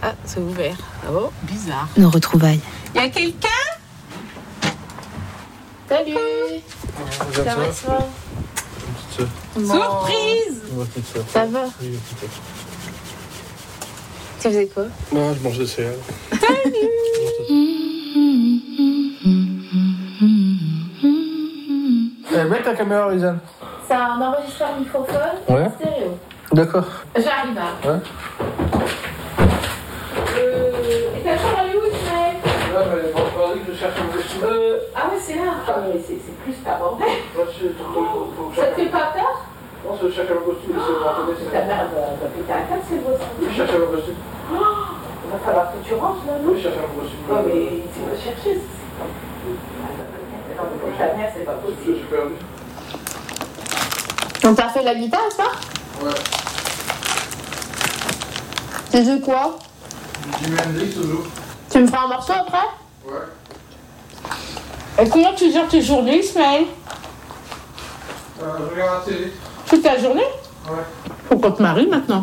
Ah, c'est ouvert. Oh, bizarre. Nos retrouvailles. Y a quelqu'un? Salut. Ça va, toi? Surprise. Ça va? Tu faisais quoi? Non, je mange des céréales. Salut. Mets ta caméra, Lisanne. C'est un enregistreur microphone stéréo. D'accord. J'arrive là. Ouais. Et ta chambre elle est où, Ismaël? Là, mais vendredi, je cherche un costume. Ah ouais, c'est là. Ah mais c'est plus pas bordel. Ça te fait pas peur? Non, je cherche un costume, c'est vendredi. Ta mère va péter un câble, c'est beau ça. Je cherche un costume. Il va falloir que tu rentres là, non? Oui, je cherche un costume. Ouais, mais tu vas chercher, c'est pas possible. Non, mais pour ta mère, c'est pas Je possible. suis perdu. On t'a fait la guitare, ça? Ouais. Tu joues quoi? Jimi Hendrix, toujours. Tu me feras un morceau après? Ouais. Et comment tu gères tes journées, Ismaël? Je regarde la télé. Toute ta journée? Ouais. Faut qu'on te marie maintenant.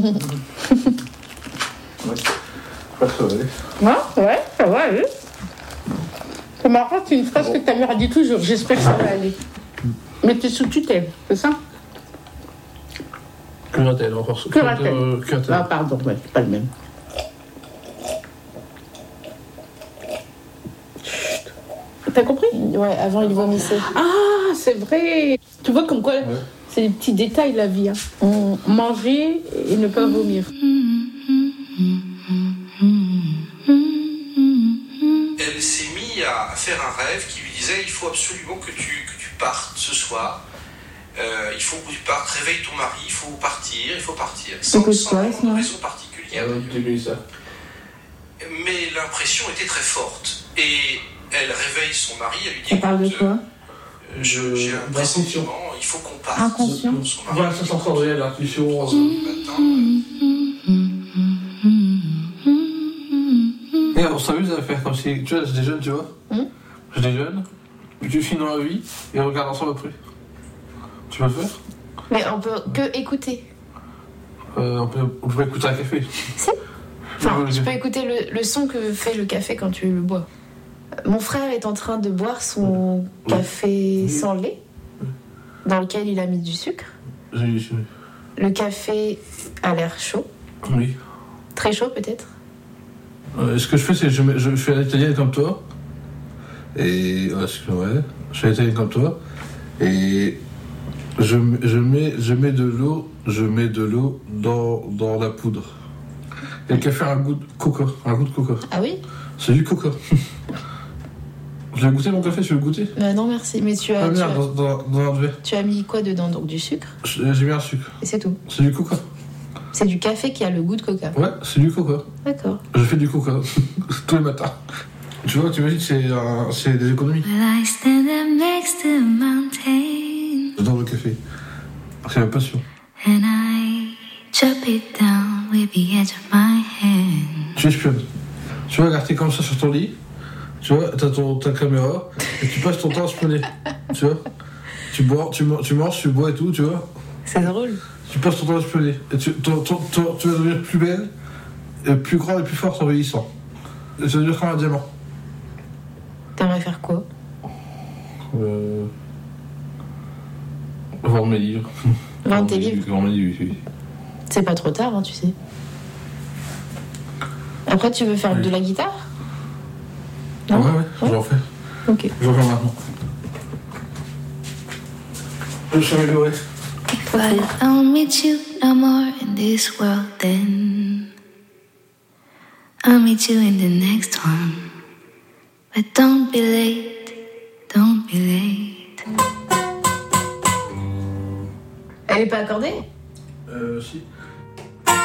Ouais. Pas sauvé. Ouais, ça va aller. C'est marrant, c'est une phrase que ta mère dit toujours. J'espère que ça va aller. Mais t'es sous tutelle, c'est ça? Curatelle, encore. Curatelle. Curatelle. Ah, pardon, ouais, c'est pas le même. Chut. T'as compris? Ouais, avant il vomissait. Ah, c'est vrai. Tu vois comme quoi, Ouais. c'est des petits détails la vie. Hein. Manger et ne pas vomir. Elle s'est mise à faire un rêve qui lui disait il faut absolument que tu partes ce soir. Il faut que tu partes, réveille ton mari, il faut partir. Sans une raison particulière. Mais l'impression était très forte. Et elle réveille son mari, elle lui dit Ça parle de quoi? j'ai un pressentiment, il faut qu'on parte. Inconscient. Son mari, Voilà, ça s'entend réel, l'intuition. 3 heures du matin. Et on s'amuse à faire comme si. Tu vois, je déjeune, tu vois. Je déjeune, tu finis dans la vie et on regarde ensemble après. Tu vas le faire? Mais on peut que écouter. On peut écouter un café. Si. Enfin, je peux écouter le son que fait le café quand tu le bois. Mon frère est en train de boire son café sans lait, dans lequel il a mis du sucre. Le café a l'air chaud. Oui. Très chaud peut-être. Ce que je fais, c'est que je fais à l'italienne comme toi. Et ouais, je fais à l'italienne comme toi. Et je mets de l'eau dans la poudre. Et le café a un goût de coca. Ah oui? C'est du coca. Je vais goûter mon café, tu veux le goûter? Non merci, mais tu as, dans un verre. tu as mis quoi dedans? Donc du sucre? J'ai mis un sucre. Et c'est tout. C'est du coca. C'est du café qui a le goût de coca. Ouais, c'est du coca. D'accord. Je fais du coca tous les matins. Tu vois, tu imagines, c'est des économies. J'adore le café. C'est ma passion. Tu espionnes. Tu vas regarder comme ça sur ton lit. Tu vois, t'as ta caméra et tu passes ton temps à espionner. Tu vois, tu manges, tu bois et tout, tu vois. C'est drôle. Tu passes ton temps à espionner. Et tu vas devenir plus belle, et plus grande et plus forte en vieillissant. Et tu vas devenir comme un diamant. T'aimerais faire quoi? Vendre mes livres. Vendre tes livres? Vendre mes livres, oui. C'est pas trop tard, hein, tu sais. Après, tu veux faire de la guitare? Non? Ouais, j'en fais. Ok. J'en fais maintenant. Je suis amélioré. But I don't meet you no more in this world then. I'll meet you in the next one. But don't be late, don't be late. Elle est pas accordée? Si.